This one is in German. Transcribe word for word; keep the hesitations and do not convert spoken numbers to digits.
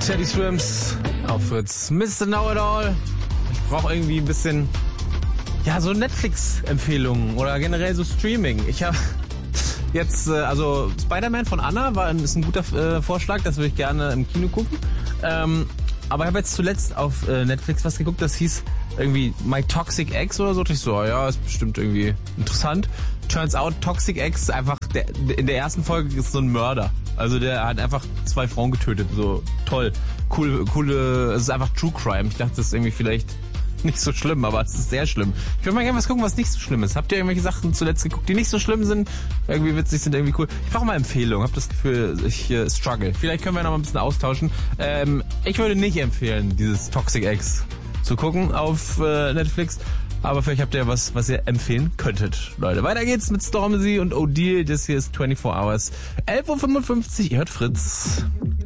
Teddy Swims auf Fritz. Mister Know-It-All. Ich brauche irgendwie ein bisschen, ja, so Netflix-Empfehlungen oder generell so Streaming. Ich habe jetzt, äh, also Spider-Man von Anna war ist ein guter äh, Vorschlag, das würde ich gerne im Kino gucken. Ähm, aber ich habe jetzt zuletzt auf äh, Netflix was geguckt, das hieß irgendwie My Toxic Ex oder so. Und ich so, ja, ist bestimmt irgendwie interessant. Turns out, Toxic Ex ist einfach, der, in der ersten Folge ist so ein Mörder. Also der hat einfach zwei Frauen getötet. So toll, cool, coole, es ist einfach True Crime. Ich dachte, das ist irgendwie vielleicht nicht so schlimm, aber es ist sehr schlimm. Ich würde mal gerne was gucken, was nicht so schlimm ist. Habt ihr irgendwelche Sachen zuletzt geguckt, die nicht so schlimm sind, irgendwie witzig sind, irgendwie cool? Ich brauche mal Empfehlungen. Hab das Gefühl, ich äh, struggle. Vielleicht können wir noch mal ein bisschen austauschen. Ähm, ich würde nicht empfehlen, dieses Toxic Ex zu gucken auf äh, Netflix. Aber vielleicht habt ihr was, was ihr empfehlen könntet, Leute. Weiter geht's mit Stormzy und O'Deal. Das hier ist vierundzwanzig Hours. elf Uhr fünfundfünfzig, ihr hört Fritz.